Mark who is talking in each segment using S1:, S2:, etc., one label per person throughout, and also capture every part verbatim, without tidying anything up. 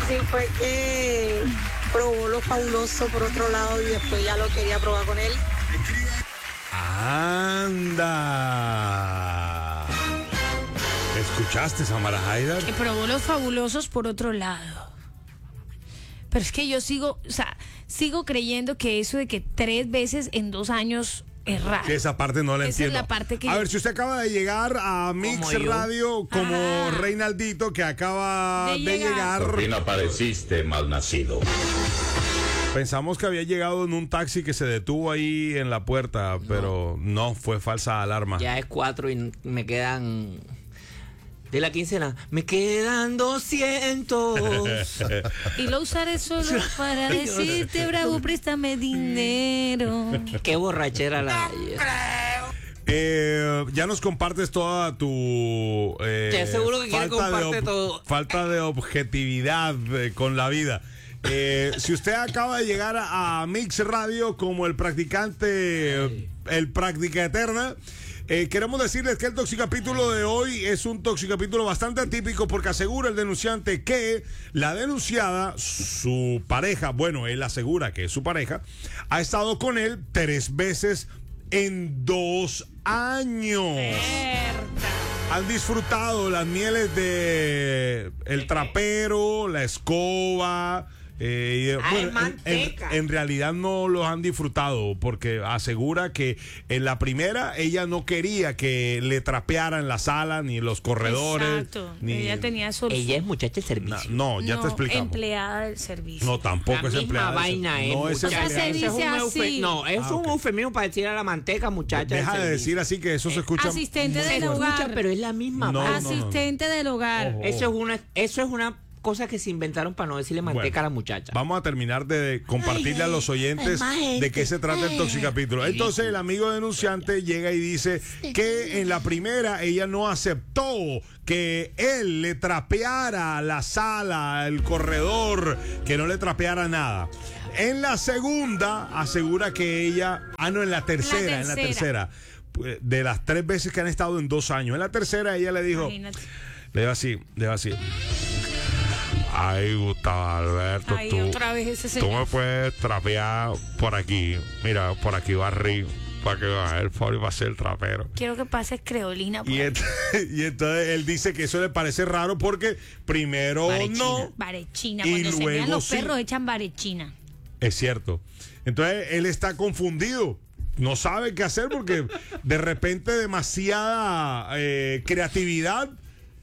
S1: Así fue que probó lo fabuloso por otro lado y después ya lo quería probar con él.
S2: ¡Anda! ¿Escuchaste, Samara Haidar?
S3: Que probó los fabulosos por otro lado. Pero es que yo sigo, o sea, sigo creyendo que eso de que tres veces en dos años es raro.
S2: Sí, esa parte no la
S3: Esa
S2: entiendo.
S3: es la parte que
S2: a
S3: yo...
S2: ver, si usted acaba de llegar a Mix
S4: Como yo.
S2: Radio como
S3: Ah.
S2: Reinaldito, que acaba
S3: De
S2: de,
S3: llegar.
S2: llegar.
S5: Bien apareciste, malnacido.
S2: Pensamos que había llegado en un taxi que se detuvo ahí en la puerta, pero no, fue falsa alarma.
S4: Ya es cuatro y me quedan... De la quincena, me quedan doscientos.
S3: Y lo usaré solo para decirte, bravo, préstame dinero.
S4: Qué borrachera la...
S2: Eh, ya nos compartes toda tu eh,
S4: Te aseguro que quiere
S2: falta, de
S4: comparte todo.
S2: falta de objetividad eh, con la vida. Eh, si usted acaba de llegar a, a Mix Radio como el practicante, el práctica eterna, eh, queremos decirles que el toxicapítulo de hoy es un toxicapítulo bastante atípico porque asegura el denunciante que la denunciada, su pareja, bueno, él asegura que es su pareja, ha estado con él tres veces en dos años. Han disfrutado las mieles de el trapero, la escoba. Eh, y,
S4: Ah,
S2: bueno,
S4: es
S2: en,
S4: manteca.
S2: en- en realidad no los han disfrutado porque asegura que en la primera ella no quería que le trapearan la sala ni los corredores.
S3: Exacto.
S2: Ni,
S3: Ella tenía su...
S4: Ella es muchacha de
S2: No,
S4: servicio.
S2: no, ya
S3: no,
S2: te explicamos.
S3: empleada del servicio.
S2: No, tampoco
S4: La
S2: es
S4: misma
S2: empleada.
S4: vaina es,
S2: no es
S4: muchacha.
S3: empleada.
S4: Eso es
S3: Se
S4: un
S3: dice
S4: eufe-
S3: así.
S4: No, es
S2: Ah,
S4: un
S2: ok.
S4: eufemismo para decir a la manteca, muchacha.
S2: Deja
S4: del
S2: de
S4: servicio.
S2: decir así que eso se escucha.
S3: Asistente
S4: Se
S3: del
S4: escucha,
S3: hogar.
S4: pero es la misma
S2: No,
S4: vaina.
S2: no,
S3: Asistente del hogar.
S2: Ojo.
S4: Eso es una, eso es una cosa que se inventaron para no decirle manteca
S2: Bueno,
S4: a la muchacha.
S2: Vamos a terminar de compartirle a los oyentes de qué se trata el toxicapítulo. Entonces el amigo denunciante llega y dice que en la primera ella no aceptó que él le trapeara la sala, el corredor, que no le trapeara nada. En la segunda asegura que ella, ah no, en la tercera, en la tercera, pues, de las tres veces que han estado en dos años, en la tercera ella le dijo,
S3: Imagínate.
S2: le dijo así, le dijo así. Ay, Gustavo Alberto,
S3: Ay,
S2: tú,
S3: otra vez ese
S2: tú
S3: señor.
S2: me puedes trapear por aquí. Mira, por aquí va Rick, para que va el Fabio va a ser el trapero.
S3: Quiero que pases creolina. por
S2: Y,
S3: ahí.
S2: ent- y entonces él dice que eso le parece raro porque primero
S4: Barechina.
S2: no,
S3: Barechina.
S2: Y
S3: Cuando se
S2: luego
S3: vean los
S2: sí.
S3: perros echan barechina.
S2: es cierto. Entonces él está confundido. No sabe qué hacer porque de repente demasiada eh, creatividad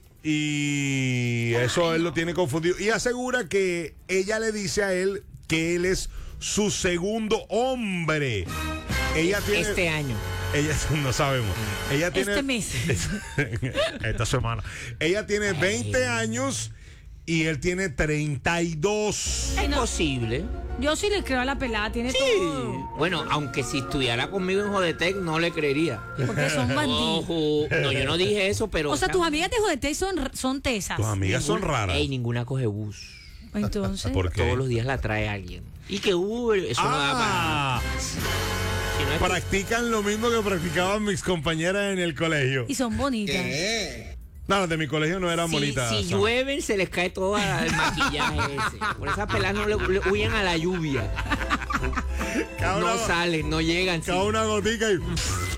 S2: y eso él lo tiene confundido. Y asegura que ella le dice a él que él es su segundo hombre. Ella tiene...
S4: Este año.
S2: Ella no sabemos. Ella tiene
S3: Este mes.
S2: esta semana. Ella tiene veinte años y él tiene treinta y dos.
S4: Es posible.
S3: Yo sí le creo a la pelada, tiene todo.
S4: Bueno, aunque si estudiara conmigo en Jodetec, no le creería.
S3: Porque son bandidos.
S4: Ojo. No, yo no dije eso, pero.
S3: O sea, tus amigas de Jodete son, son tesas.
S2: Tus amigas son
S4: ninguna-
S2: raras.
S4: Ey, ninguna coge bus.
S3: Entonces.
S2: ¿Por qué?
S4: Todos los días la trae alguien. Y que Uber, eso no da
S2: Ah,
S4: para. Si no es-
S2: practican lo mismo que practicaban mis compañeras en el colegio.
S3: Y son bonitas.
S2: No, las de mi colegio no eran
S4: si,
S2: bonitas.
S4: si
S2: Sam.
S4: llueven, se les cae todo el maquillaje ese. Por esas peladas no le, le huyen a la lluvia.
S2: Cada
S4: No
S2: una-
S4: salen, no llegan. sí.
S2: cada una gotica y...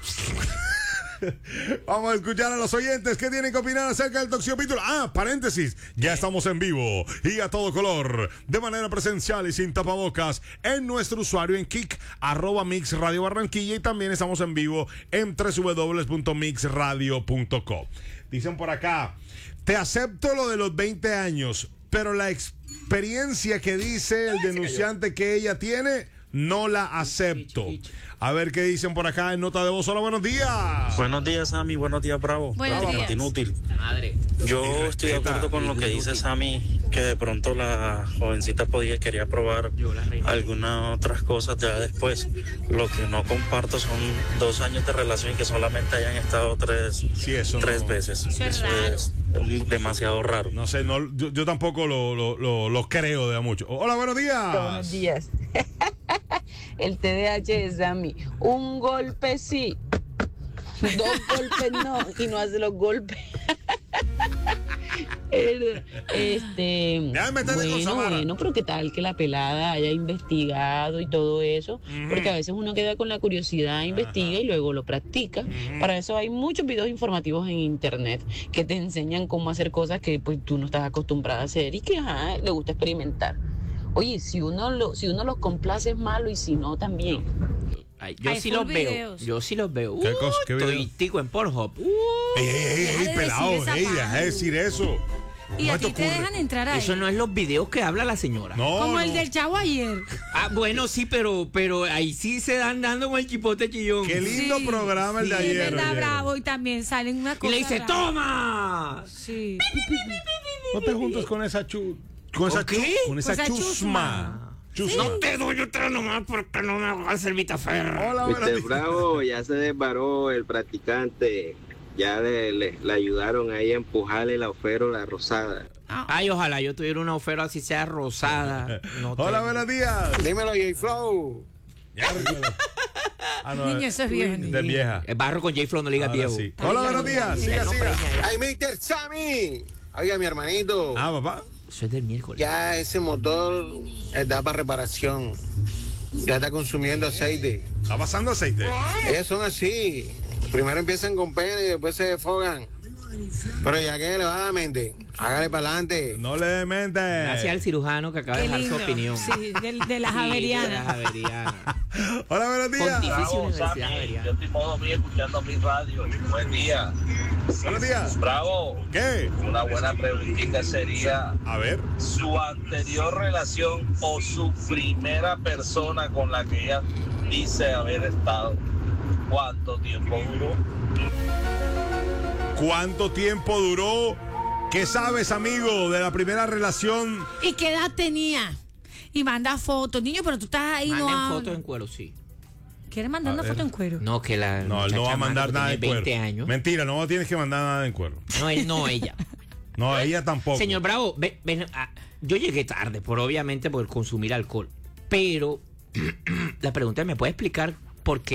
S2: Vamos a escuchar a los oyentes que tienen que opinar acerca del toxicopítulo. Ah, paréntesis, ya estamos en vivo y a todo color, de manera presencial y sin tapabocas, en nuestro usuario en Kik, arroba Mix Radio Barranquilla, y también estamos en vivo en w w w punto mix radio punto com. Dicen por acá, te acepto lo de los veinte años, pero la experiencia que dice el denunciante que ella tiene, no la acepto. A ver qué dicen por acá en nota de voz. Hola, buenos días.
S6: Buenos días, Sammy. Buenos días, Bravo.
S3: Buenos
S6: Bravo,
S3: días.
S6: inútil.
S4: Madre.
S6: Yo
S2: Y
S6: estoy de
S2: respeta.
S6: acuerdo con lo que dice Sammy, que de pronto la jovencita podía quería probar
S4: Yo la reina.
S6: algunas otras cosas ya después. Lo que no comparto son dos años de relación y que solamente hayan estado tres,
S2: Sí, eso
S6: tres
S2: no-
S6: veces.
S3: Eso es
S6: Eso
S3: raro.
S6: es demasiado raro.
S2: No sé, no, yo, yo tampoco lo, lo, lo, lo creo de a mucho. Hola, buenos días.
S7: Buenos días. El T D A H de Sammy. Un golpe sí. Dos golpes no. Y no hace los golpes. Eh, Este,
S2: Déjame meterle con
S7: bueno,
S2: Samara.
S7: bueno, pero qué tal que la pelada haya investigado y todo eso, porque a veces uno queda con la curiosidad, investiga y luego lo practica. Para eso hay muchos videos informativos en internet que te enseñan cómo hacer cosas que pues tú no estás acostumbrada a hacer y que ajá, le gusta experimentar. Oye, si uno lo, si uno los complace es malo y si no también.
S4: Ay, yo
S3: Hay
S4: sí
S3: full
S4: los veo.
S3: videos.
S4: Yo sí los veo.
S2: ¿Qué
S4: Uh,
S2: cosa? ¿Qué video?
S4: Toditico en Pornhub. Uh,
S2: Ey, ey, ey,
S3: Deja
S2: ey,
S3: de
S2: pelado,
S3: decir esa
S2: ey, deja de
S3: vaina.
S2: decir eso.
S3: Y
S2: ¿Cómo
S3: a ti te
S2: ocurre?
S3: dejan entrar ahí.
S4: eso no es los videos que habla la señora.
S2: No,
S3: Como
S2: no.
S3: el del chavo ayer.
S4: Ah, bueno, sí, pero, pero ahí sí se dan dando con el chipote chillón.
S2: Qué lindo
S3: Sí,
S2: programa el de
S3: sí,
S2: ayer.
S3: es verdad,
S2: oye.
S3: bravo. Y también salen una
S4: Y
S3: cosa.
S4: le dice,
S3: rara.
S4: ¡toma!
S3: Sí.
S2: No te juntes con esa chu... Con esa,
S4: ¿Con qué?
S2: chu- con esa
S3: Con esa
S2: chusma. Chusma.
S4: No te doy otra nomás porque no me va a servir ferro.
S2: Hola, buenos
S8: mister
S2: días.
S8: Bravo, ya se desbaró el practicante. Ya le, le- le ayudaron ahí a empujarle la oferola rosada.
S4: Ay, ojalá yo tuviera una oferta así sea rosada. No
S2: Hola,
S4: tengo.
S2: buenos días.
S8: Dímelo, J-Flow.
S2: Ah, no,
S3: Niño, eso es viejo,
S2: De
S3: niño.
S2: vieja.
S4: El barro con J-Flow no le diga
S2: Ahora
S4: viejo.
S2: sí. Hola, buenos días. Siga,
S4: No,
S2: siga.
S4: preña, ya.
S8: ¡Ay, mister Sammy! Oiga, mi hermanito,
S2: Ah, papá.
S4: Eso es del miércoles.
S8: ya ese motor está para reparación. Ya está consumiendo aceite.
S2: Está pasando aceite.
S8: Ellos son así. Primero empiezan con pena y después se desfogan. Pero ya que le va a la mente, hágale para adelante.
S2: No le demente.
S4: Gracias al cirujano que acaba
S3: Qué
S4: de dejar
S3: lindo.
S4: su opinión.
S3: Sí, de, de las
S4: Sí, de
S3: averianas.
S4: las averianas.
S2: Hola, buenos días.
S4: Pontificia Universidad Javeriana.
S6: estoy modo mío escuchando mi radio. Buen día.
S2: Buenos días.
S6: Bravo.
S2: ¿Qué?
S6: Una buena preguntita sería
S2: A ver.
S6: su anterior relación o su primera persona con la que ella dice haber estado. ¿Cuánto tiempo duró?
S2: ¿Cuánto tiempo duró? ¿Qué sabes, amigo, de la primera relación?
S3: ¿Y qué edad tenía? Y manda fotos. Niño, pero tú estás ahí,
S4: Manden
S3: no
S4: fotos en cuero, sí.
S3: ¿Quieres mandar
S2: A
S3: una
S2: ver.
S3: foto en cuero?
S4: No, que la.
S2: No, él no va a
S4: muchacha
S2: mandar
S4: manda
S2: nada
S4: que
S2: en
S4: tiene
S2: cuero.
S4: veinte años.
S2: Mentira, no tienes que mandar nada en cuero.
S4: No, él no, ella.
S2: No, ella tampoco.
S4: Señor Bravo, ven, ven, ah, yo llegué tarde, por obviamente por consumir alcohol. Pero la pregunta es, ¿me puede explicar por qué